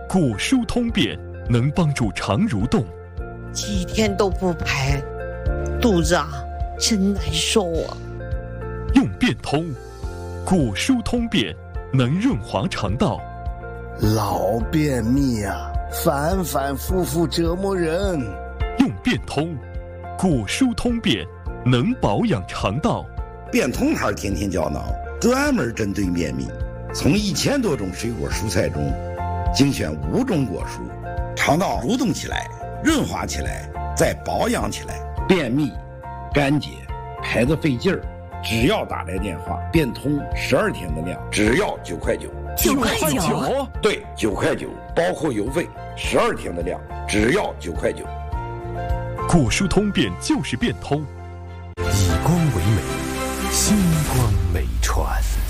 果蔬通便能帮助肠蠕动， 几天都不排，肚子真难受啊。 用便通，果蔬通便能润滑肠道。 老便秘反反复复折磨人。 用便通，果蔬通便能保养肠道。 便通牌天天胶囊专门针对便秘，从1000多种水果蔬菜中精选5种果蔬，肠道蠕动起来，润滑起来，再保养起来。便秘、干结、排得费劲儿，只要打来电话，便通12天的量，只要9块9。 9块9？ 对，9块9，包括邮费，12天的量，只要9块9。 果蔬通便就是便通， 以光为美，星光美传。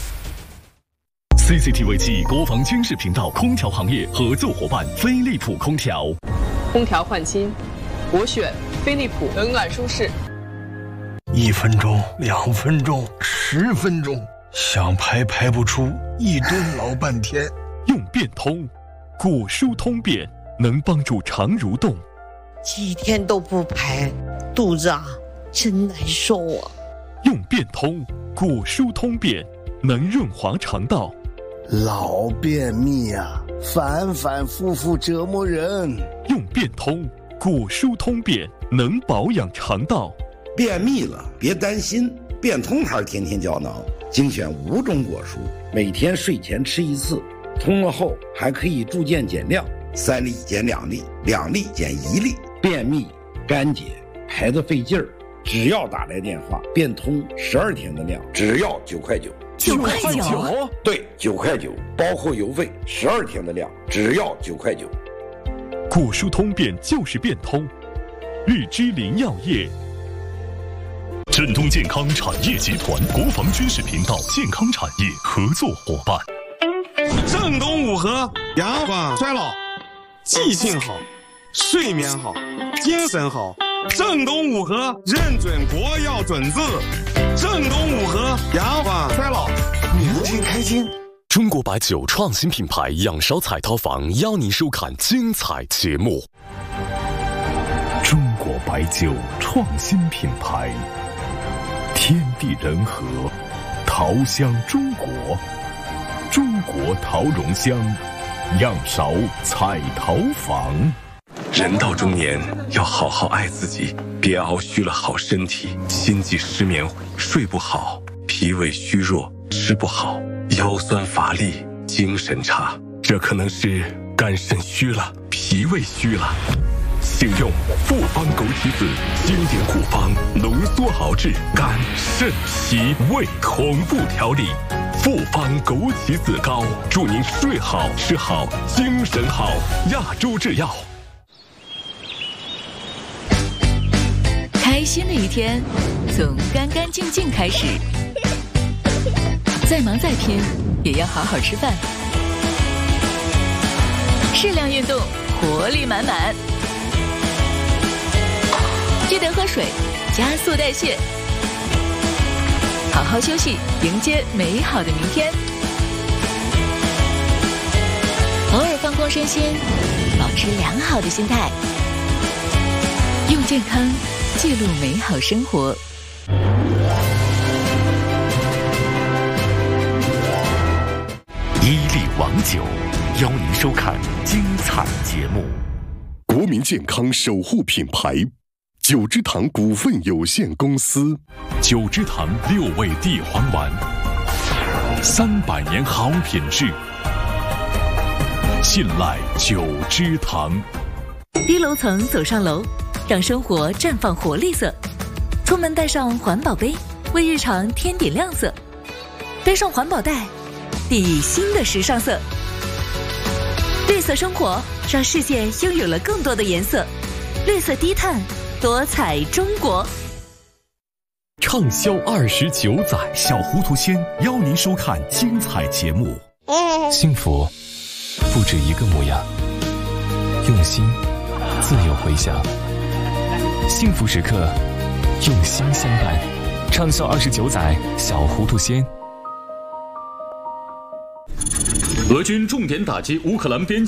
CCTV 暨国防军事频道空调行业合作伙伴飞利浦空调。 空调换新，我选飞利浦，冷暖舒适。 1分钟、2分钟、10分钟，想排不出，一蹲老半天。 用便通，果蔬通便能帮助肠蠕动， 几天都不排，肚子真难受啊。 用便通，果蔬通便能润滑肠道。 老便秘反反复复折磨人。 用便通，果蔬通便能保养肠道。 便秘了别担心，便通牌天天胶囊精选5种果蔬，每天睡前吃1次，通了后还可以逐渐减量，3粒减2粒，2粒减1粒。便秘、干结、排得费劲儿，只要打来电话，便通12天的量，只要9块9。 9块9？ 对，9块9，包括邮费，12天的量，只要9块9。 果蔬通便就是便通，日之林药业。振东健康产业集团国防军事频道健康产业合作伙伴。 正东五和延缓衰老，记性好，睡眠好，精神好。正东五和认准国药准字，正东五和延缓衰老，年轻开心。 中国白酒创新品牌仰韶彩陶坊邀您收看精彩节目。 中国白酒创新品牌，天地人和，陶香中国，中国陶容香，仰韶彩陶坊。 人到中年要好好爱自己，别熬虚了好身体，心悸失眠，睡不好，脾胃虚弱，吃不好，腰酸乏力，精神差，这可能是肝肾虚了，脾胃虚了。请用复方枸杞子经典护方浓缩熬制肝肾脾胃同步调理，复方枸杞子膏，祝您睡好吃好精神好。亚洲制药。 开心的一天从干干净净开始，再忙再拼也要好好吃饭，适量运动，活力满满。记得喝水，加速代谢，好好休息，迎接美好的明天。偶尔放空身心，保持良好的心态，用健康记录美好生活。 伊利王酒邀您收看精彩节目。 国民健康守护品牌九芝堂股份有限公司， 九芝堂6味地黄丸，300年好品质，信赖九芝堂。 低楼层走上楼，让生活绽放活力色。出门带上环保杯，为日常添点亮色。背上环保袋，砥砺新的时尚色。绿色生活，让世界拥有了更多的颜色。绿色低碳，多彩中国。 畅销29载，小糊涂仙邀您收看精彩节目。 幸福不止一个模样，用心自有回响。幸福时刻，用心相伴。畅销29载，小糊涂仙。 俄军重点打击乌克兰边境。